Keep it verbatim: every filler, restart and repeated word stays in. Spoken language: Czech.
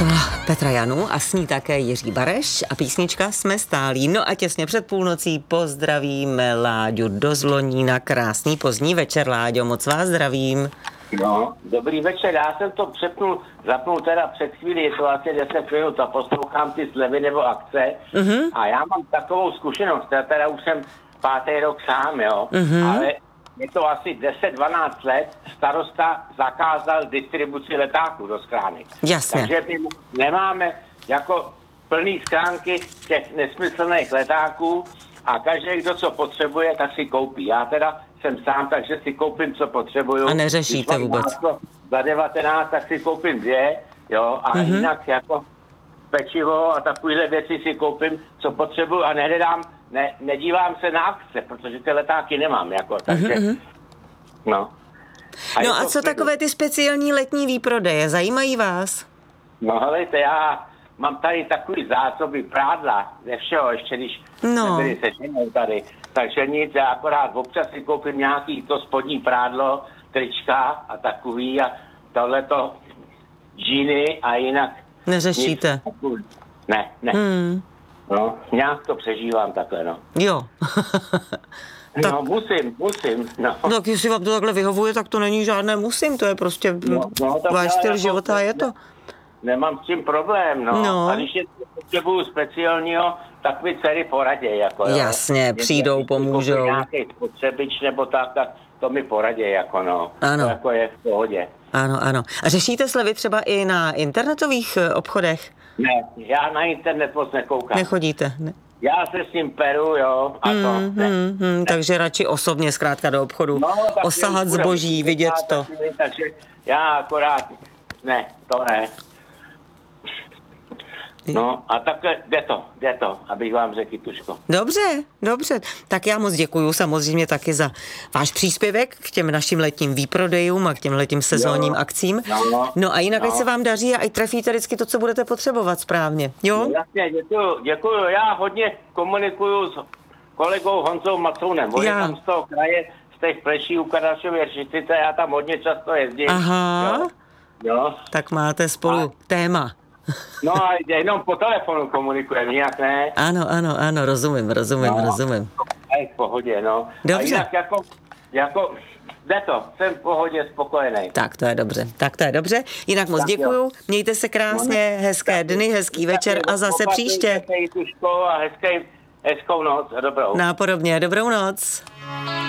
To byla Petra Janu a s ní také Jiří Bareš a písnička Jsme stálí. No a těsně před půlnocí pozdravíme Láďu do Zlonína. Krásný pozdní večer, Láďo, moc vás zdravím. No, dobrý večer, já jsem to přepnul, zapnul teda před chvíli, je to asi deset minut a poslouchám ty slevy nebo akce mm-hmm. a já mám takovou zkušenost, já teda už jsem pátý rok sám, jo, mm-hmm. ale je to asi deset dvanáct let, starosta zakázal distribuci letáků do schránek. Jasně. Takže my nemáme jako plný schránky těch nesmyslných letáků a každý, kdo co potřebuje, tak si koupí. Já teda jsem sám, takže si koupím, co potřebuju. A neřešíte vůbec. Za devatenáct, tak si koupím dvě, jo, a mm-hmm. jinak jako pečivo a takovýhle věci si koupím, co potřebuju a nehledám, ne, nedívám se na akce, protože ty letáky nemám, jako, takže, mm-hmm. no. A no a co takové ty speciální letní výprodeje, zajímají vás? No helejte, já mám tady takový zásoby prádla, ze všeho, ještě když no. nebyli se ženou tady, takže nic, já akorát občas si koupím nějaký to spodní prádlo, trička a takový a tohleto džíny a jinak neřešíte? Nic, ne, ne. Hmm. No, nějak to přežívám takhle, no. Jo. tak, no, musím, musím, no. No, tak jestli vám to takhle vyhovuje, tak to není žádné musím, to je prostě no, no, váš styl jako života, je to. Nemám s tím problém, no. no. A když je potřebuju speciálního, tak mi dcery poraděj, jako, jo. Jasně, přijdou, když pomůžou. Nějaký spotřebič nebo tak, tak to mi poraděj, jako no. Ano. To jako je v pohodě. Ano, ano. A řešíte slevy třeba i na internetových obchodech? Ne, já na internet moc nekoukám. Nechodíte? Ne. Já se s ním peru, jo, a to. Mm, ne. mm, mm, ne. Takže radši osobně zkrátka do obchodu, no, osahat zboží, vidět to. Taky, takže já akorát, ne, to ne. No a takhle jde to, jde to, abych vám řekl, Tuško. Dobře, dobře. Tak já moc děkuju samozřejmě taky za váš příspěvek k těm našim letním výprodejům a k těm letním sezónním jo, akcím. No, no a jinak, no. ať se vám daří a ať trefíte vždycky to, co budete potřebovat správně. Jo? No, jasně, děkuju, děkuju. Já hodně komunikuju s kolegou Honzou Macounem. On je tam z toho kraje, z těch Pleší u Kardašově Řitice, já tam hodně často jezdím. Aha, jo. Jo. Tak máte spolu a... téma. No a jenom po telefonu komunikujeme, jinak ne. Ano, ano, ano, rozumím, rozumím, no, rozumím. A je v pohodě, no. Dobře. A jinak jako, jako, jde to, jsem v pohodě, spokojený. Tak to je dobře, tak to je dobře. Jinak moc tak děkuju, jo. Mějte se krásně, hezké tak, dny, hezký tak, večer a zase příště. A hezký, hezkou noc a dobrou. Nápodobně, dobrou noc.